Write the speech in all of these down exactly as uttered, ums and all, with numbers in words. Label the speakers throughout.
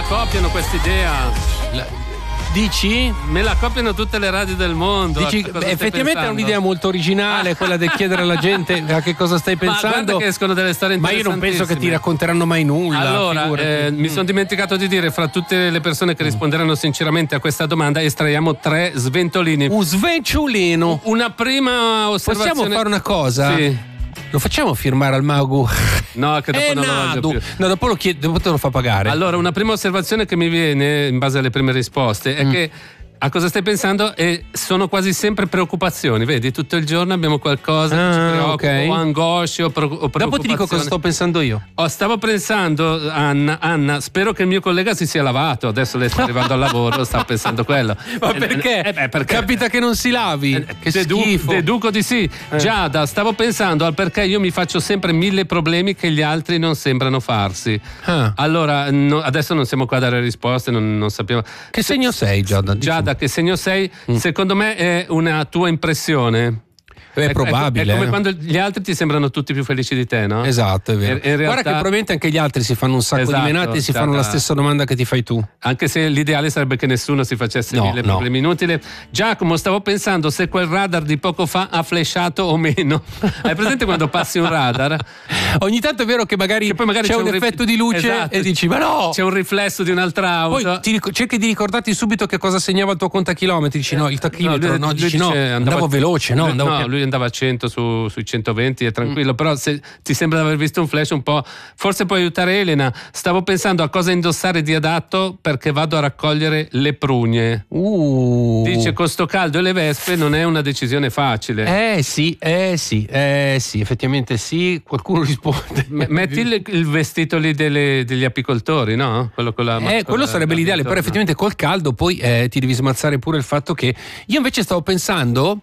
Speaker 1: copiano quest'idea.
Speaker 2: La... Dici?
Speaker 1: Me la copiano tutte le radio del mondo.
Speaker 2: Dici, beh, effettivamente è un'idea molto originale quella di chiedere alla gente a che cosa stai pensando.
Speaker 1: Ma guarda che escono delle storie
Speaker 2: Ma io non penso che ti racconteranno mai nulla.
Speaker 1: Allora, eh, mi sono dimenticato di dire, fra tutte le persone che risponderanno sinceramente a questa domanda, estraiamo tre sventolini.
Speaker 2: Un svenciolino.
Speaker 1: Una prima osservazione.
Speaker 2: Possiamo fare una cosa?
Speaker 1: Sì.
Speaker 2: Lo facciamo firmare al mago?
Speaker 1: No, che dopo
Speaker 2: eh,
Speaker 1: non lo voglio più.
Speaker 2: No, dopo lo chiede, dopo te lo fa pagare.
Speaker 1: Allora, una prima osservazione che mi viene in base alle prime risposte è mm. che a cosa stai pensando? E sono quasi sempre preoccupazioni, vedi? Tutto il giorno abbiamo qualcosa che
Speaker 2: ah,
Speaker 1: ci preoccupa,
Speaker 2: okay.
Speaker 1: o angosce o, pro- o preoccupazione.
Speaker 2: Dopo ti dico cosa sto pensando io.
Speaker 1: Oh, stavo pensando, Anna, Anna, spero che il mio collega si sia lavato. Adesso lei sta arrivando al lavoro, sta pensando quello.
Speaker 2: Ma perché?
Speaker 1: Eh, beh, perché?
Speaker 2: Capita che non si lavi. Eh, che
Speaker 1: dedu-
Speaker 2: schifo.
Speaker 1: Deduco di sì. Eh. Giada, stavo pensando al perché io mi faccio sempre mille problemi che gli altri non sembrano farsi. Ah. Allora, no, adesso non siamo qua a dare risposte, non, non sappiamo.
Speaker 2: Che segno sei, Giada?
Speaker 1: Giada, che segno sei? Mm. Secondo me è una tua impressione.
Speaker 2: È probabile.
Speaker 1: È, è come
Speaker 2: eh.
Speaker 1: quando gli altri ti sembrano tutti più felici di te, no?
Speaker 2: Esatto, è vero. In realtà... Guarda che probabilmente anche gli altri si fanno un sacco
Speaker 1: esatto,
Speaker 2: di menate e si
Speaker 1: Giada.
Speaker 2: fanno la stessa domanda che ti fai tu.
Speaker 1: Anche se l'ideale sarebbe che nessuno si facesse
Speaker 2: no,
Speaker 1: mille
Speaker 2: no.
Speaker 1: problemi inutili. Giacomo, stavo pensando se quel radar di poco fa ha flashato o meno. Hai presente quando passi un radar?
Speaker 2: Ogni tanto è vero che magari, che poi magari c'è, c'è un, un rif... effetto di luce
Speaker 1: esatto.
Speaker 2: e dici ma no!
Speaker 1: C'è un riflesso di un'altra auto.
Speaker 2: Poi ti ric- cerchi di ricordarti subito che cosa segnava il tuo contachilometri. Dici no, il tachimetro, no, no, dici no,
Speaker 1: dice,
Speaker 2: andavo andava, veloce, no?
Speaker 1: Lui,
Speaker 2: Andavo
Speaker 1: no,
Speaker 2: pian...
Speaker 1: lui andava a cento su sui centoventi è tranquillo, mm. però se ti sembra di aver visto un flash un po', forse puoi aiutare Elena. Stavo pensando a cosa indossare di adatto perché vado a raccogliere le prugne.
Speaker 2: Uh.
Speaker 1: Dice con sto caldo e le vespe non è una decisione facile.
Speaker 2: Eh sì, eh sì, eh sì, effettivamente sì. Qualcuno risponde.
Speaker 1: M- metti il, il vestito lì delle, degli apicoltori, no? Quello con la
Speaker 2: eh, quello sarebbe l'ideale, però effettivamente col caldo poi eh, ti devi smazzare pure il fatto che io invece stavo pensando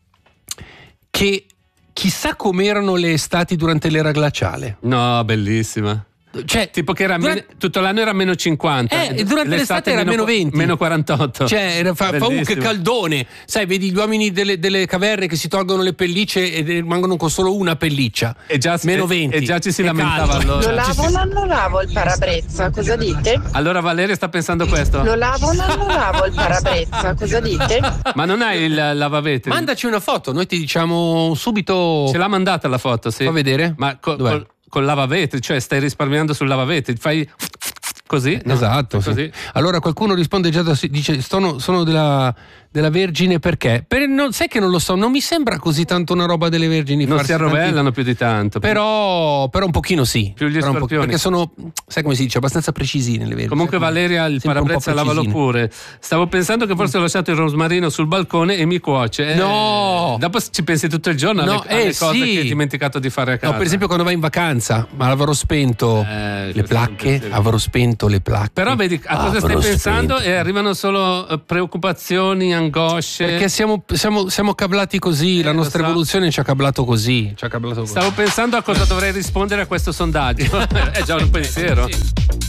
Speaker 2: che chissà com'erano le estati durante l'era glaciale.
Speaker 1: No, bellissima. Cioè, tipo che era durante... meno, tutto l'anno era meno cinquanta
Speaker 2: eh, e durante l'estate, l'estate era meno venti,
Speaker 1: meno quarantotto.
Speaker 2: Cioè era, fa, fa un che caldone, sai, vedi gli uomini delle, delle caverne che si tolgono le pellicce e rimangono con solo una pelliccia e già, meno venti
Speaker 1: e già ci si lamentava allora.
Speaker 3: Lo lavo o non lo lavo il parabrezza, cosa dite?
Speaker 1: Allora Valeria sta pensando questo.
Speaker 3: Lo lavo o non lo lavo il parabrezza, cosa dite?
Speaker 1: Ma non hai il lavavetri?
Speaker 2: Mandaci una foto, noi ti diciamo subito.
Speaker 1: Ce l'ha mandata la foto, sì.
Speaker 2: Fa vedere?
Speaker 1: Ma co- col, col lavavetri, cioè stai risparmiando sul lavavetri, fai così? No,
Speaker 2: esatto,
Speaker 1: così.
Speaker 2: Sì. Allora qualcuno risponde già, da, dice sono, sono della, della Vergine perché? Per, non, sai che non lo so, non mi sembra così tanto una roba delle Vergini.
Speaker 1: Non si arrovellano tanti... più di tanto.
Speaker 2: Però, però un pochino sì.
Speaker 1: Più gli scorpioni.
Speaker 2: Perché sono, sai come si dice, abbastanza precisine le Vergini.
Speaker 1: Comunque Valeria il parabrezza lavalo pure. Stavo pensando che forse ho lasciato il rosmarino sul balcone e mi cuoce. Eh,
Speaker 2: no!
Speaker 1: Dopo ci pensi tutto il giorno alle,
Speaker 2: no,
Speaker 1: alle
Speaker 2: eh,
Speaker 1: cose
Speaker 2: sì.
Speaker 1: che hai dimenticato di fare a casa.
Speaker 2: No, per esempio quando vai in vacanza, ma avrò spento
Speaker 1: eh,
Speaker 2: le placche, avrò spento le placche.
Speaker 1: Però vedi a cosa
Speaker 2: ah,
Speaker 1: stai pensando
Speaker 2: spento.
Speaker 1: E arrivano solo uh, preoccupazioni, angosce.
Speaker 2: Perché siamo, siamo, siamo cablati così, eh, la nostra so. evoluzione ci ha cablato così. Ci ha cablato così.
Speaker 1: Stavo pensando a cosa dovrei rispondere a questo sondaggio. È già un pensiero. Sì.